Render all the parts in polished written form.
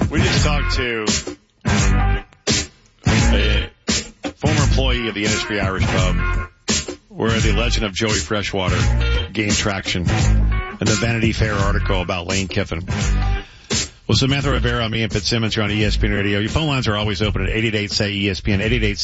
We just talked to a former employee of the Innisfree Irish Pub, where the legend of Joey Freshwater gained traction in the Vanity Fair article about Lane Kiffin. Well, Samantha Rivera, me and Fitzsimmons are on ESPN Radio. Your phone lines are always open at 888-SAY-ESPN,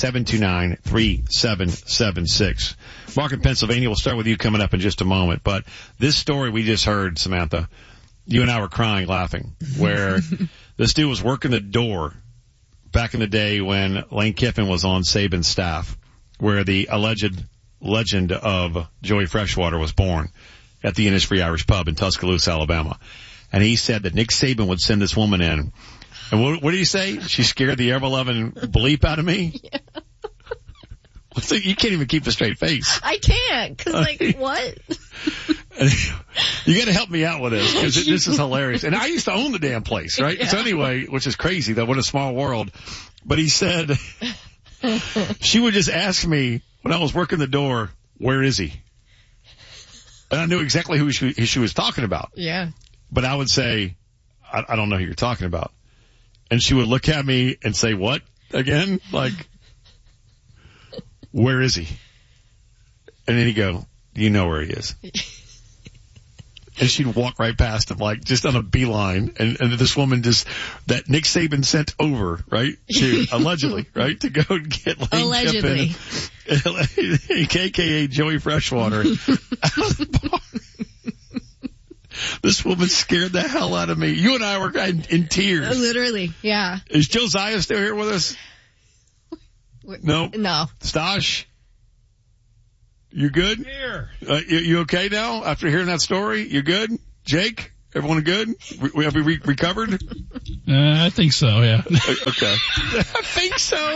888-729-3776. Mark in Pennsylvania, we'll start with you coming up in just a moment. But this story we just heard, Samantha, you and I were crying, laughing, where this dude was working the door back in the day when Lane Kiffin was on Saban's staff, where the alleged legend of Joey Freshwater was born at the Innisfree Irish Pub in Tuscaloosa, Alabama. And he said that Nick Saban would send this woman in. And what did he say? She scared the ever-loving bleep out of me? Yeah. So you can't even keep a straight face. I can't, cause what? You gotta help me out with this, cause this is hilarious. And I used to own the damn place, right? Yeah. So anyway, which is crazy though, what a small world. But he said, she would just ask me when I was working the door, where is he? And I knew exactly who she was talking about. Yeah. But I would say, I don't know who you're talking about. And she would look at me and say, what? Again? Like, where is he? And then he'd go, you know where he is. And she'd walk right past him, like, just on a beeline. And this woman that Nick Saban sent over, right? To, allegedly, right? To go and get Lane allegedly. Kiffin, KKA Joey Freshwater, out of the bar. This woman scared the hell out of me. You and I were in tears. Literally, yeah. Is Josiah still here with us? No. No. Stosh? You good? Here. You okay now after hearing that story? You good? Jake? Everyone good? Have we recovered? I think so, yeah. Okay. I think so.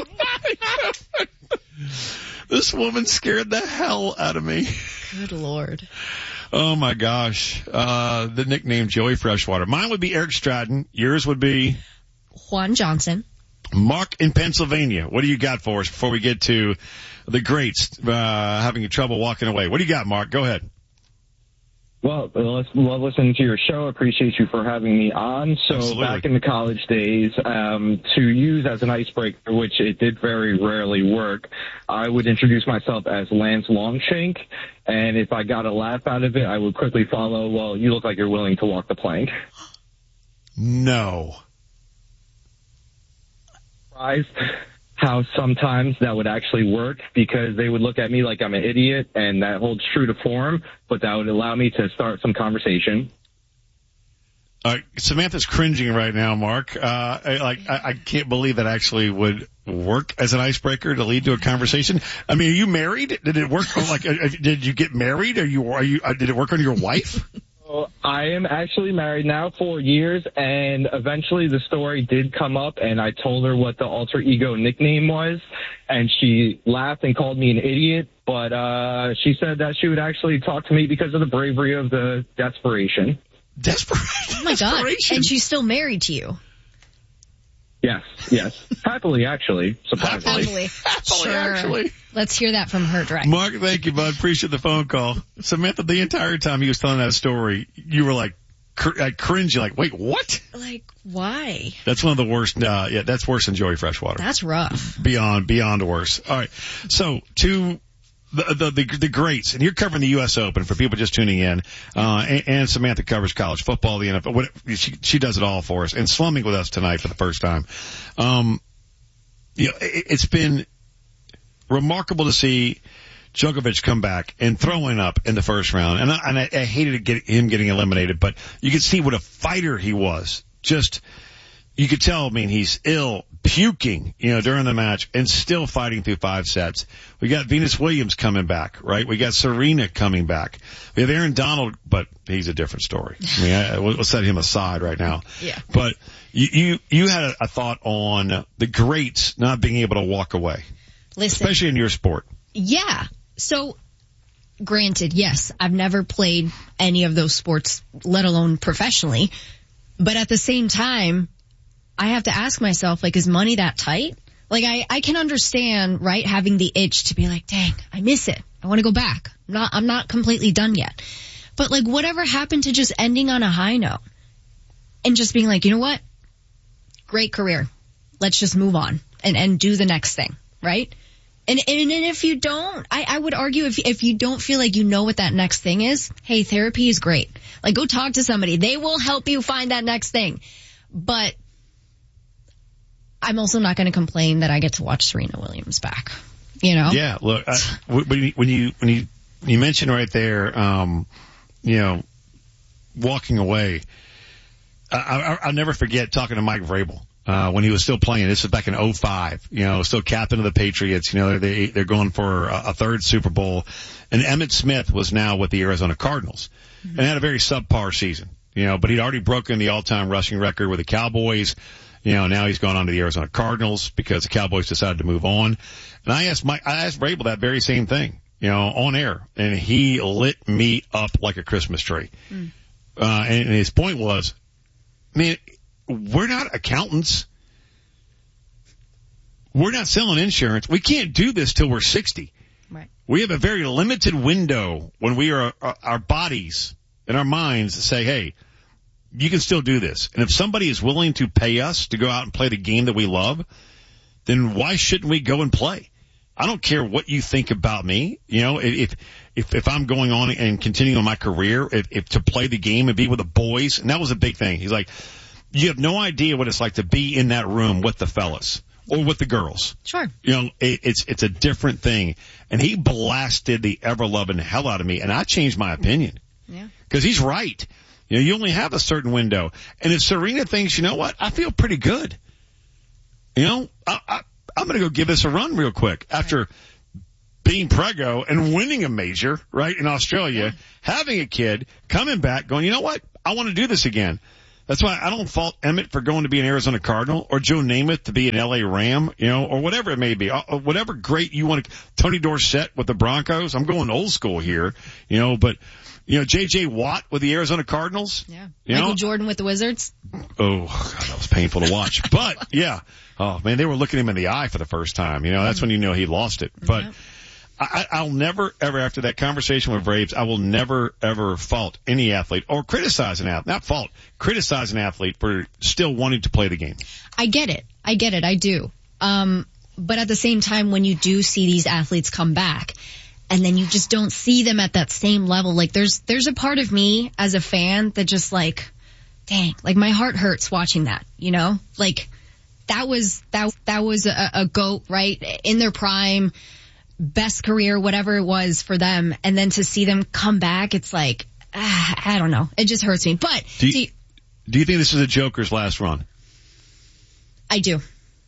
This woman scared the hell out of me. Good Lord. Oh my gosh. The nickname Joey Freshwater. Mine would be Eric Stratton. Yours would be? Juan Johnson. Mark in Pennsylvania. What do you got for us before we get to the greats, having trouble walking away? What do you got, Mark? Go ahead. Well, love listening to your show. Appreciate you for having me on. So Absolutely. Back in the college days, to use as an icebreaker, which it did very rarely work, I would introduce myself as Lance Longshank. And if I got a laugh out of it, I would quickly follow, well, you look like you're willing to walk the plank. No. Surprised how sometimes that would actually work, because they would look at me like I'm an idiot, and that holds true to form, but that would allow me to start some conversation. Samantha's cringing right now, Mark. I can't believe that actually would work as an icebreaker to lead to a conversation. I mean, are you married? Did it work? Did you get married? Did it work on your wife? I am actually married now 4 years, and eventually the story did come up, and I told her what the alter ego nickname was, and she laughed and called me an idiot, but she said that she would actually talk to me because of the bravery of the desperation. Desperation? Oh my God. Desperation. And she's still married to you. Yes. Happily, actually, surprisingly. Happily, Sure. actually. Let's hear that from her directly. Mark, thank you, bud. Appreciate the phone call. Samantha, the entire time he was telling that story, you were like cringing, like, wait, what? Like, why? That's one of the worst. That's worse than Joey Freshwater. That's rough. Beyond worse. All right. So to the greats, and you're covering the U.S. Open for people just tuning in, and Samantha covers college football, the NFL. She does it all for us, and slumming with us tonight for the first time. It's been remarkable to see Djokovic come back and throwing up in the first round, and I hated him getting eliminated, but you could see what a fighter he was. Just, you could tell, I mean, he's ill, puking, during the match, and still fighting through 5 sets. We got Venus Williams coming back, right? We got Serena coming back. We have Aaron Donald, but he's a different story. I mean, we'll set him aside right now. Yeah. But you had a thought on the greats not being able to walk away. Listen. Especially in your sport. Yeah. So, granted, yes, I've never played any of those sports, let alone professionally. But at the same time, I have to ask myself, like, is money that tight? Like, I can understand, right, having the itch to be like, dang, I miss it. I want to go back. I'm not completely done yet. But, like, whatever happened to just ending on a high note and just being like, you know what? great career. Let's just move on and do the next thing, right? And if you don't, I would argue if you don't feel like you know what that next thing is, hey, therapy is great. Like, go talk to somebody. They will help you find that next thing. But I'm also not going to complain that I get to watch Serena Williams back. You know? Yeah. Look, when you mentioned right there, walking away, I'll never forget talking to Mike Vrabel. When he was still playing, this was back in 2005, still captain of the Patriots, they're going for a third Super Bowl, and Emmitt Smith was now with the Arizona Cardinals, and had a very subpar season, but he'd already broken the all-time rushing record with the Cowboys, now he's gone on to the Arizona Cardinals because the Cowboys decided to move on, and I asked Vrabel that very same thing, on air, and he lit me up like a Christmas tree, and his point was, man, we're not accountants. We're not selling insurance. We can't do this till we're 60. Right. We have a very limited window when we are, our bodies and our minds say, hey, you can still do this. And if somebody is willing to pay us to go out and play the game that we love, then why shouldn't we go and play? I don't care what you think about me. If I'm going on and continuing on my career, if to play the game and be with the boys, and that was a big thing. He's like, you have no idea what it's like to be in that room with the fellas or with the girls. Sure. It's a different thing. And he blasted the ever-loving hell out of me, and I changed my opinion. Yeah. Because he's right. You only have a certain window. And if Serena thinks, you know what, I feel pretty good. I'm going to go give this a run real quick. After being preggo and winning a major, right, in Australia, having a kid, coming back, going, you know what, I want to do this again. That's why I don't fault Emmett for going to be an Arizona Cardinal or Joe Namath to be an LA Ram, or whatever it may be. Whatever great you want to, Tony Dorsett with the Broncos. I'm going old school here, but, J.J. Watt with the Arizona Cardinals. Yeah. Michael Jordan with the Wizards. Oh, God, that was painful to watch. But, yeah. Oh, man, they were looking him in the eye for the first time. That's when he lost it. But, yeah. I'll never, ever, after that conversation with Braves, I will never, ever fault any athlete or criticize an athlete. Not fault, criticize an athlete for still wanting to play the game. I get it. I do. But at the same time, when you do see these athletes come back, and then you just don't see them at that same level, like there's a part of me as a fan that just like, dang, like my heart hurts watching that, Like, that was a GOAT, right? In their prime, best career, whatever it was for them, and then to see them come back, it's like, I don't know. It just hurts me. But do you think this is a Joker's last run? I do.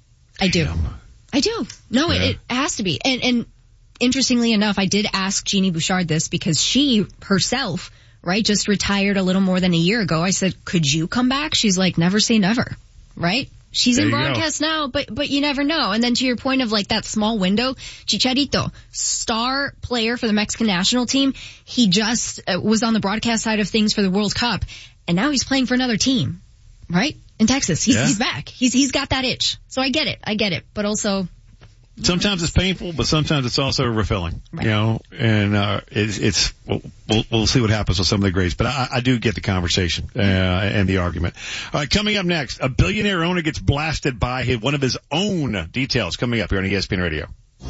No, yeah. It has to be. And interestingly enough, I did ask Jeannie Bouchard this because she herself, right, just retired a little more than a year ago. I said, could you come back? She's like, never say never, right? She's in broadcast now, but you never know. And then to your point of like that small window, Chicharito, star player for the Mexican national team, he just was on the broadcast side of things for the World Cup, and now he's playing for another team, right? In Texas. He's back. He's got that itch. So I get it. But also, sometimes it's painful, but sometimes it's also refilling, right. And we'll see what happens with some of the greats, but I do get the conversation, and the argument. All right, coming up next, a billionaire owner gets blasted by one of his own details coming up here on ESPN Radio.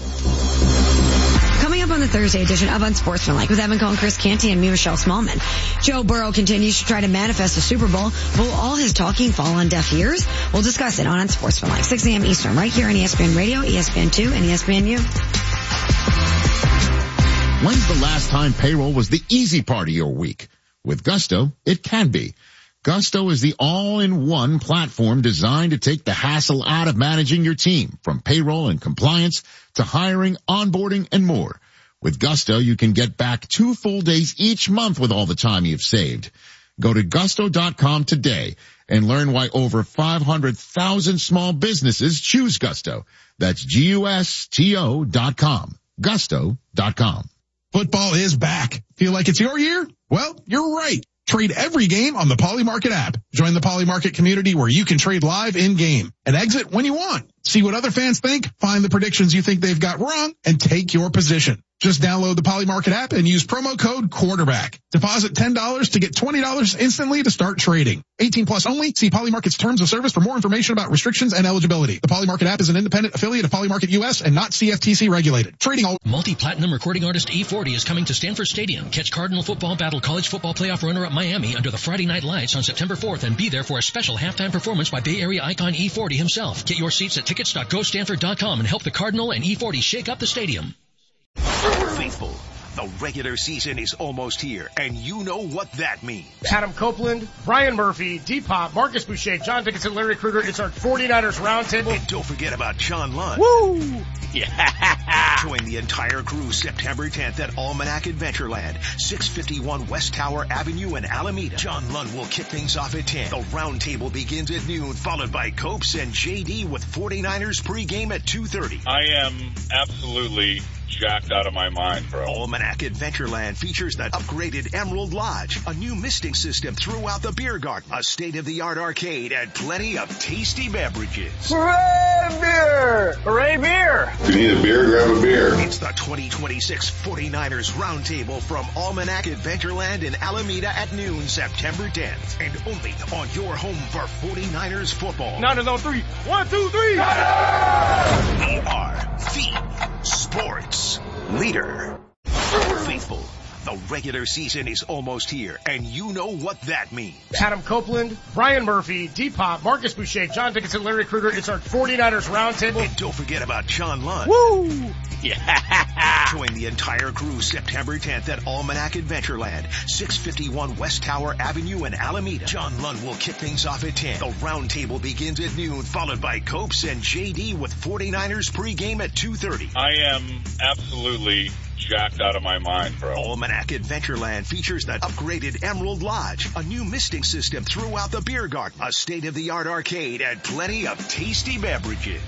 Coming up on the Thursday edition of Unsportsmanlike with Evan Cohen, Chris Canty, and me, Michelle Smallman. Joe Burrow continues to try to manifest a Super Bowl. Will all his talking fall on deaf ears? We'll discuss it on Unsportsmanlike, 6 a.m. Eastern, right here on ESPN Radio, ESPN2, and ESPNU. When's the last time payroll was the easy part of your week? With Gusto, it can be. Gusto is the all-in-one platform designed to take the hassle out of managing your team, from payroll and compliance to hiring, onboarding, and more. With Gusto, you can get back 2 full days each month with all the time you've saved. Go to gusto.com today and learn why over 500,000 small businesses choose Gusto. That's GUSTO.com. Gusto.com. Football is back. Feel like it's your year? Well, you're right. Trade every game on the Polymarket app. Join the Polymarket community where you can trade live in-game and exit when you want. See what other fans think, find the predictions you think they've got wrong, and take your position. Just download the Poly Market app and use promo code quarterback. Deposit $10 to get $20 instantly to start trading. 18 plus only. See Poly Market's terms of service for more information about restrictions and eligibility. The Poly Market app is an independent affiliate of Poly Market US and not CFTC regulated. Trading all. Multi-platinum recording artist E40 is coming to Stanford Stadium. Catch Cardinal football battle college football playoff runner-up Miami under the Friday Night Lights on September 4th and be there for a special halftime performance by Bay Area icon E40 himself. Get your seats at tickets.gostanford.com and help the Cardinal and E40 shake up the stadium. Faithful, the regular season is almost here, and you know what that means. Adam Copeland, Brian Murphy, D-Pop, Marcus Boucher, John Dickinson, Larry Krueger. It's our 49ers Roundtable. And don't forget about John Lund. Woo! Yeah! Join the entire crew September 10th at Almanac Adventureland, 651 West Tower Avenue in Alameda. John Lund will kick things off at 10. The Roundtable begins at noon, followed by Copes and JD with 49ers pregame at 2:30. I am absolutely jacked out of my mind, bro. Almanac Adventureland features the upgraded Emerald Lodge, a new misting system throughout the beer garden, a state-of-the-art arcade, and plenty of tasty beverages. Hooray beer! Hooray beer! If you need a beer, grab a beer. It's the 2026 49ers Roundtable from Almanac Adventureland in Alameda at noon, September 10th. And only on your home for 49ers football. Niners on 3. 1, 2, 3. We are the sports leader. Faithful, the regular season is almost here, and you know what that means. Adam Copeland, Brian Murphy, D-Pop, Marcus Boucher, John Dickinson, Larry Krueger. It's our 49ers Roundtable. And don't forget about John Lund. Woo! Yeah! Join the entire crew September 10th at Almanac Adventureland, 651 West Tower Avenue in Alameda. John Lund will kick things off at 10. The Roundtable begins at noon, followed by Copes and JD with 49ers pregame at 2:30. I am absolutely jacked out of my mind, bro. Almanac Adventureland features the upgraded Emerald Lodge, a new misting system throughout the beer garden, a state-of-the-art arcade, and plenty of tasty beverages.